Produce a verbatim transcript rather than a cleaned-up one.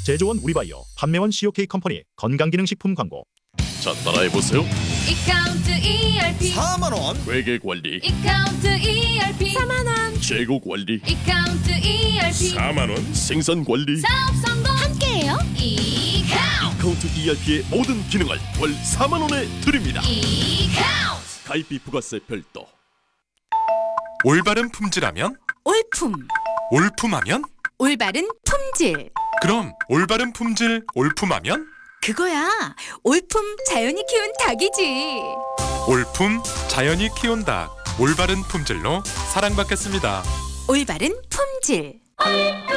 제조원 우리바이오, 판매원 씨오케이 컴퍼니 건강기능식품 광고. 자, 따라해보세요. 이카운트 이알피 사만 원. 회계관리, 이카운트 이알피 사만 원. 재고관리, 이카운트 이알피 사만 원. 생산관리, 사업 성공 함께해요. 이카운트 카운트 이알피의 모든 기능을 월 사만 원에 드립니다. 이카운트 가입비 부가세 별도. 올바른 품질하면? 올품. 올품하면? 올바른 품질. 그럼 올바른 품질 올품하면? 그거야. 올품 자연이 키운 닭이지. 올품 자연이 키운 닭. 올바른 품질로 사랑받겠습니다. 올바른 품질.